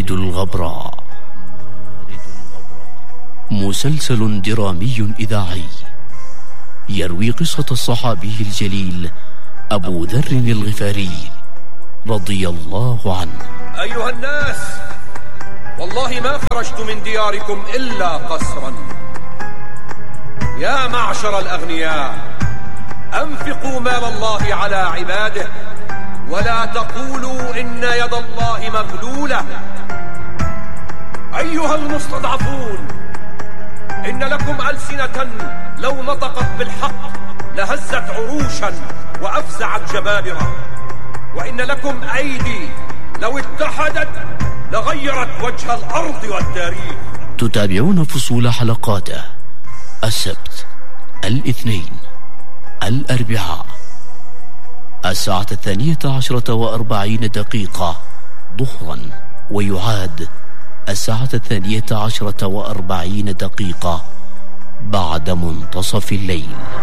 مارد الغبراء، مسلسل درامي إذاعي يروي قصة الصحابي الجليل أبو ذر الغفاري رضي الله عنه. أيها الناس، والله ما خرجت من دياركم إلا قسرا. يا معشر الأغنياء، أنفقوا مال الله على عباده، ولا تقولوا إن يد الله مغلولة. أيها المستضعفون، إن لكم ألسنة لو نطقت بالحق لهزت عروشا وأفزعت جبابرة، وإن لكم أيدي لو اتحدت لغيرت وجه الأرض والتاريخ. تتابعون فصول حلقاته السبت، الاثنين، الأربعاء، 12:40 ظهرا، ويعاد 12:40 بعد منتصف الليل.